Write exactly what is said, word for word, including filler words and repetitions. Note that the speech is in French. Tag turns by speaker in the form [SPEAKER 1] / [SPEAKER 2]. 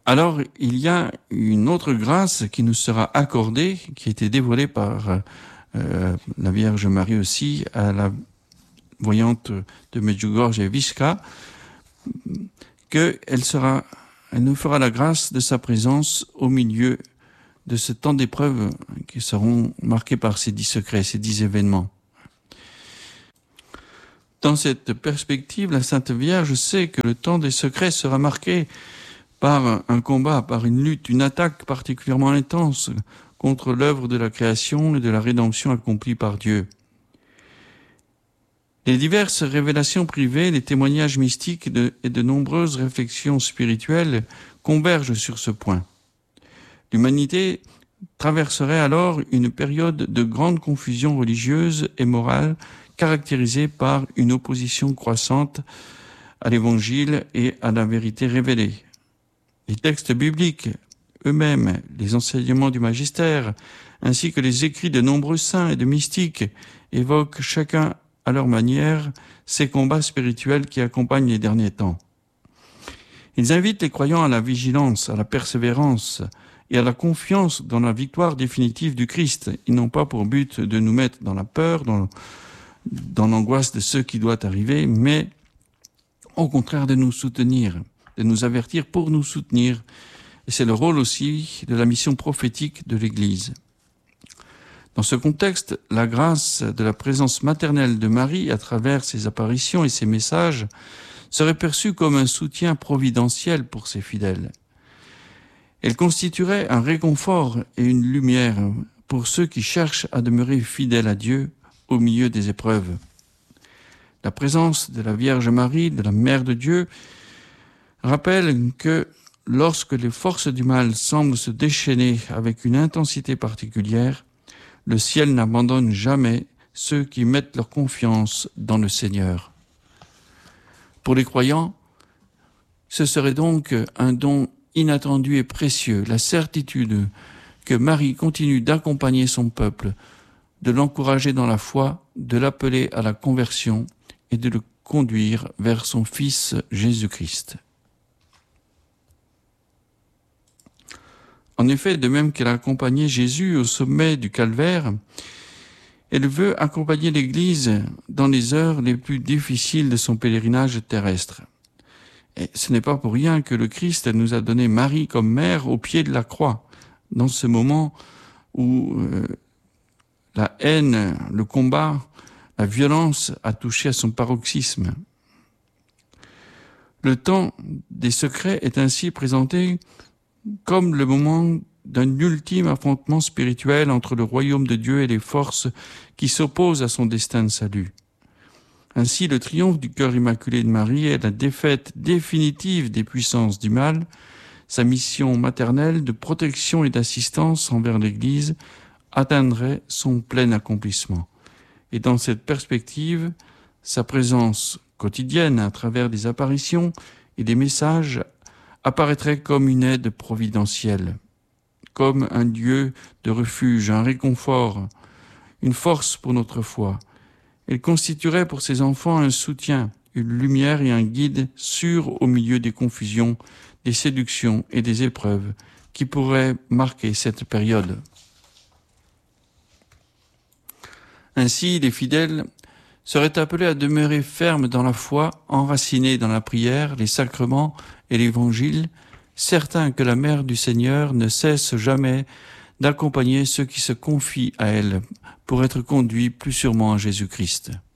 [SPEAKER 1] Alors, il y a une autre grâce qui nous sera accordée, qui a été dévoilée par euh, la Vierge Marie aussi à la voyante de Medjugorje et Viška, qu'elle sera, elle nous fera la grâce de sa présence au milieu de ce temps d'épreuves qui seront marqués par ces dix secrets, ces dix événements. Dans cette perspective, la Sainte Vierge sait que le temps des secrets sera marqué par un combat, par une lutte, une attaque particulièrement intense contre l'œuvre de la création et de la rédemption accomplie par Dieu. Les diverses révélations privées, les témoignages mystiques de, et de nombreuses réflexions spirituelles convergent sur ce point. L'humanité traverserait alors une période de grande confusion religieuse et morale caractérisée par une opposition croissante à l'Évangile et à la vérité révélée. Les textes bibliques eux-mêmes, les enseignements du magistère, ainsi que les écrits de nombreux saints et de mystiques évoquent chacun à leur manière ces combats spirituels qui accompagnent les derniers temps. Ils invitent les croyants à la vigilance, à la persévérance et à la confiance dans la victoire définitive du Christ. Ils n'ont pas pour but de nous mettre dans la peur, dans, dans l'angoisse de ce qui doit arriver, mais au contraire de nous soutenir, de nous avertir pour nous soutenir. Et c'est le rôle aussi de la mission prophétique de l'Église. Dans ce contexte, la grâce de la présence maternelle de Marie à travers ses apparitions et ses messages serait perçue comme un soutien providentiel pour ses fidèles. Elle constituerait un réconfort et une lumière pour ceux qui cherchent à demeurer fidèles à Dieu au milieu des épreuves. La présence de la Vierge Marie, de la Mère de Dieu, rappelle que lorsque les forces du mal semblent se déchaîner avec une intensité particulière, le ciel n'abandonne jamais ceux qui mettent leur confiance dans le Seigneur. Pour les croyants, ce serait donc un don inattendu et précieux, la certitude que Marie continue d'accompagner son peuple, de l'encourager dans la foi, de l'appeler à la conversion et de le conduire vers son Fils Jésus-Christ. En effet, de même qu'elle a accompagné Jésus au sommet du Calvaire, elle veut accompagner l'Église dans les heures les plus difficiles de son pèlerinage terrestre. Et ce n'est pas pour rien que le Christ nous a donné Marie comme mère au pied de la croix, dans ce moment où euh, la haine, le combat, la violence a touché à son paroxysme. Le temps des secrets est ainsi présenté comme le moment d'un ultime affrontement spirituel entre le royaume de Dieu et les forces qui s'opposent à son destin de salut. Ainsi, le triomphe du cœur immaculé de Marie est la défaite définitive des puissances du mal. Sa mission maternelle de protection et d'assistance envers l'Église atteindrait son plein accomplissement. Et dans cette perspective, sa présence quotidienne à travers des apparitions et des messages apparaîtrait comme une aide providentielle, comme un Dieu de refuge, un réconfort, une force pour notre foi. Elle constituerait pour ses enfants un soutien, une lumière et un guide sûr au milieu des confusions, des séductions et des épreuves qui pourraient marquer cette période. Ainsi, les fidèles seraient appelés à demeurer fermes dans la foi, enracinés dans la prière, les sacrements et l'Évangile, certains que la Mère du Seigneur ne cesse jamais d'accompagner ceux qui se confient à elle pour être conduits plus sûrement à Jésus-Christ.